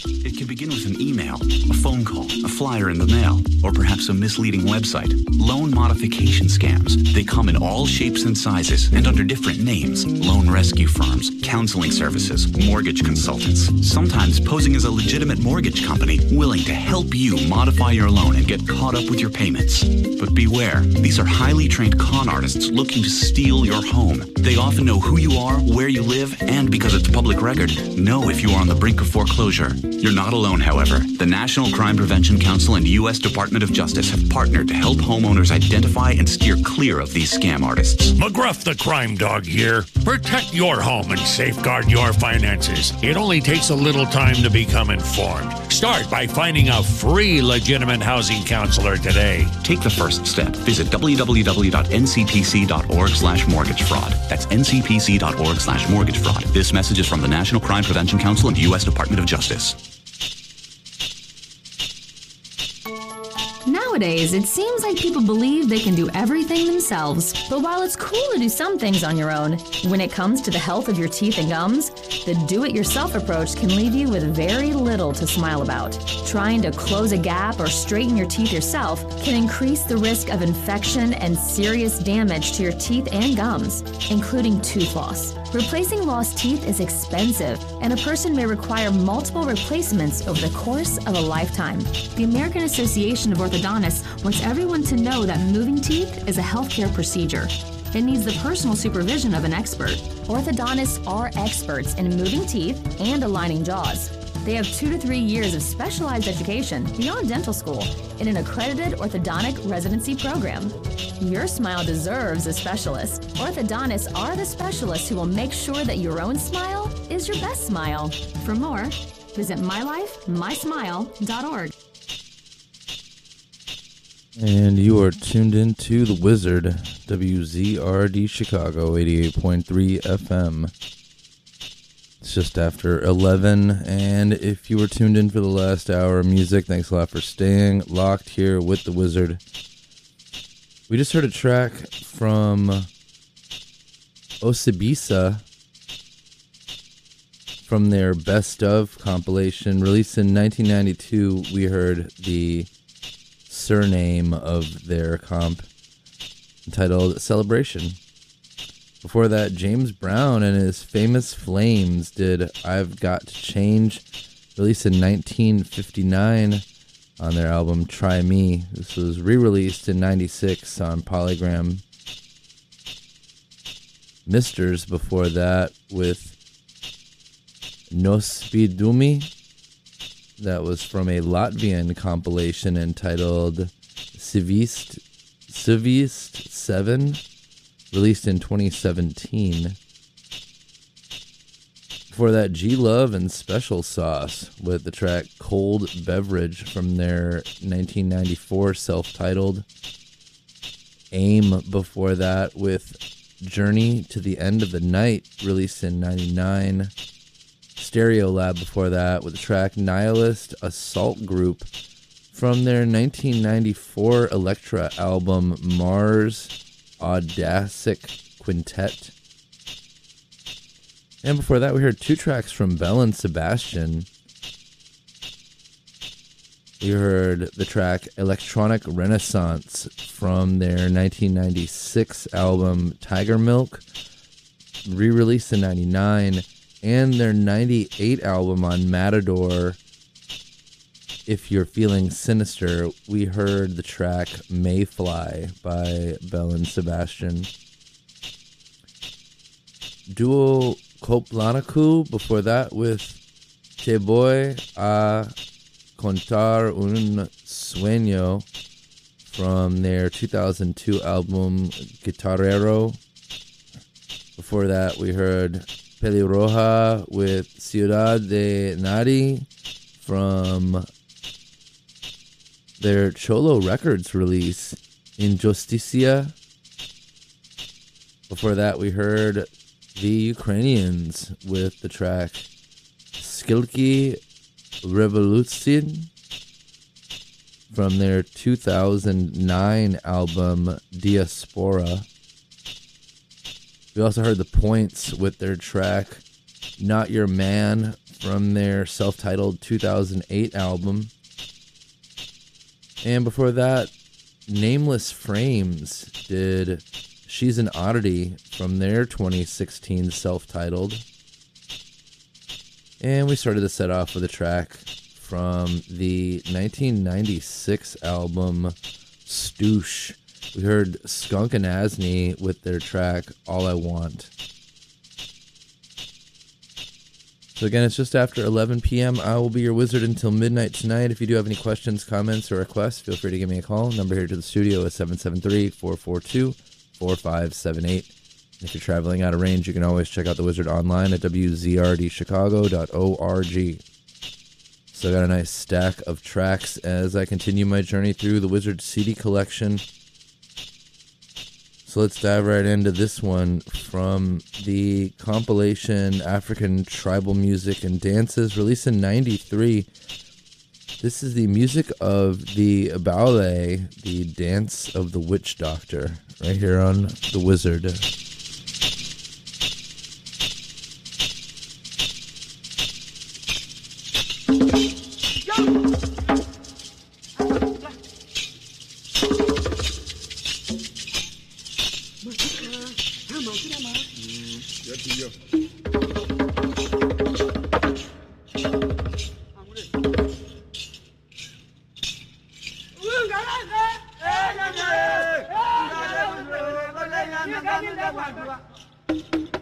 It can begin with an email, a phone call, a flyer in the mail, or perhaps a misleading website. Loan modification scams. They come in all shapes and sizes and under different names. Loan rescue firms, counseling services, mortgage consultants. Sometimes posing as a legitimate mortgage company willing to help you modify your loan and get caught up with your payments. But beware, these are highly trained con artists looking to steal your home. They often know who you are, where you live, and because it's public record, know if you are on the brink of foreclosure. You're not alone, however. The National Crime Prevention Council and U.S. Department of Justice have partnered to help homeowners identify and steer clear of these scam artists. McGruff the Crime Dog here. Protect your home and safeguard your finances. It only takes a little time to become informed. Start by finding a free legitimate housing counselor today. Take the first step. Visit www.ncpc.org/mortgage fraud. That's ncpc.org/mortgage fraud. This message is from the National Crime Prevention Council and U.S. Department of Justice. Nowadays, it seems like people believe they can do everything themselves. But while it's cool to do some things on your own, when it comes to the health of your teeth and gums, the do-it-yourself approach can leave you with very little to smile about. Trying to close a gap or straighten your teeth yourself can increase the risk of infection and serious damage to your teeth and gums, including tooth loss. Replacing lost teeth is expensive, and a person may require multiple replacements over the course of a lifetime. The American Association of Orthodontists wants everyone to know that moving teeth is a healthcare procedure. It needs the personal supervision of an expert. Orthodontists are experts in moving teeth and aligning jaws. They have 2 to 3 years of specialized education beyond dental school in an accredited orthodontic residency program. Your smile deserves a specialist. Orthodontists are the specialists who will make sure that your own smile is your best smile. For more, visit mylifemysmile.org. And you are tuned in to The Wizard, WZRD Chicago, 88.3 FM. It's just after 11, and if you were tuned in for the last hour of music, thanks a lot for staying locked here with The Wizard. We just heard a track from Osibisa from their Best Of compilation. Released in 1992, we heard the surname of their comp entitled Celebration. Before that, James Brown and his Famous Flames did I've Got to Change, released in 1959 on their album Try Me. This was re-released in 96 on Polygram. Misters before that with Nospidumi. That was from a Latvian compilation entitled Sivist 7, released in 2017. Before that, G-Love and Special Sauce with the track Cold Beverage from their 1994 self-titled. AIM before that with Journey to the End of the Night, released in 99. Stereolab before that with the track Nihilist Assault Group from their 1994 Elektra album Mars Audacic Quintet. And before that, we heard 2 tracks from Belle and Sebastian. We heard the track Electronic Renaissance from their 1996 album Tiger Milk, re-released in 99, and their 98 album on Matador, If You're Feeling Sinister. We heard the track Mayfly by Belle and Sebastian. Duo Koplanaku before that with Te Voy a Contar un Sueño from their 2002 album Guitarrero. Before that, we heard Pelirroja with Ciudad de Nadi from their Cholo Records release, Injusticia. Before that, we heard the Ukrainians with the track Skilki Revolution from their 2009 album Diaspora. We also heard the Points with their track Not Your Man from their self-titled 2008 album. And before that, Nameless Frames did She's an Oddity from their 2016 self-titled. And we started the set off with a track from the 1996 album Stoosh. We heard Skunk Anasny with their track All I Want. So again, it's just after 11 p.m. I will be your wizard until midnight tonight. If you do have any questions, comments, or requests, feel free to give me a call. Number here to the studio is 773-442-4578. If you're traveling out of range, you can always check out the Wizard online at wzrdchicago.org. So I got a nice stack of tracks as I continue my journey through the Wizard CD collection. So let's dive right into this one from the compilation African Tribal Music and Dances, released in 93. This is the music of the Baule, the Dance of the Witch Doctor, right here on The Wizard. Yo.